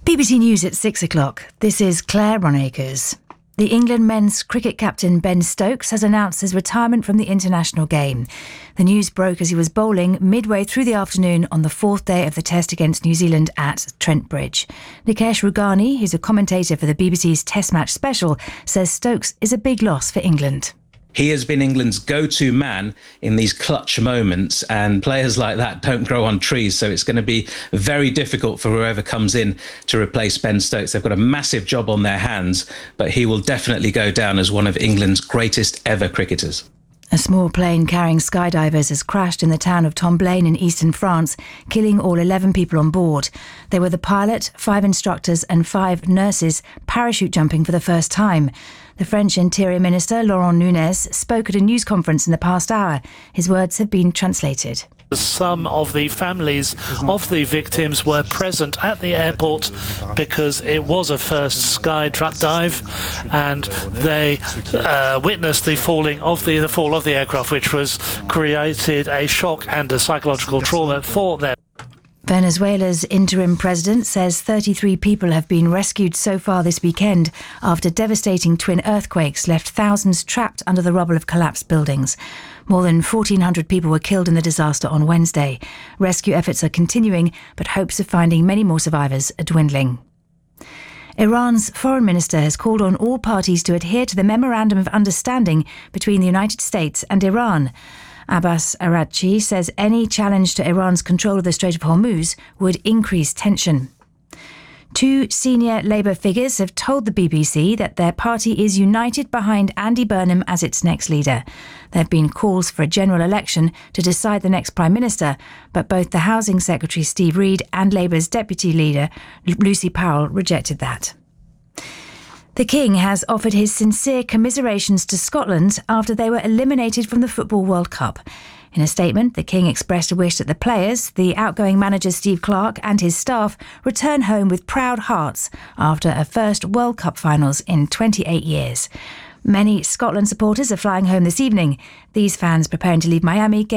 BBC News at 6 o'clock. This is Claire Ronacres. The England men's cricket captain Ben Stokes has announced his retirement from the international game. The news broke as he was bowling midway through the afternoon on the fourth day of the test against New Zealand at Trent Bridge. Nikesh Rughani, who's a commentator for the BBC's Test Match Special, says Stokes is a big loss for England. He has been England's go-to man in these clutch moments, and players like that don't grow on trees, so it's going to be very difficult for whoever comes in to replace Ben Stokes. They've got a massive job on their hands, but he will definitely go down as one of England's greatest ever cricketers. A small plane carrying skydivers has crashed in the town of Tomblaine in eastern France, killing all 11 people on board. They were the pilot, 5 instructors and 5 nurses parachute jumping for the first time. The French Interior Minister, Laurent Nunez, spoke at a news conference in the past hour. His words have been translated. Some of the families of the victims were present at the airport because it was a first sky dive, and they witnessed the fall of the aircraft, which was created a shock and a psychological trauma for them. Venezuela's interim president says 33 people have been rescued so far this weekend after devastating twin earthquakes left thousands trapped under the rubble of collapsed buildings. More than 1,400 people were killed in the disaster on Wednesday. Rescue efforts are continuing, but hopes of finding many more survivors are dwindling. Iran's foreign minister has called on all parties to adhere to the Memorandum of Understanding between the United States and Iran. Abbas Araghchi says any challenge to Iran's control of the Strait of Hormuz would increase tension. 2 senior Labour figures have told the BBC that their party is united behind Andy Burnham as its next leader. There have been calls for a general election to decide the next Prime Minister, but both the Housing Secretary Steve Reed and Labour's Deputy Leader Lucy Powell rejected that. The King has offered his sincere commiserations to Scotland after they were eliminated from the Football World Cup. In a statement, the King expressed a wish that the players, the outgoing manager Steve Clarke and his staff return home with proud hearts after a first World Cup finals in 28 years. Many Scotland supporters are flying home this evening. These fans preparing to leave Miami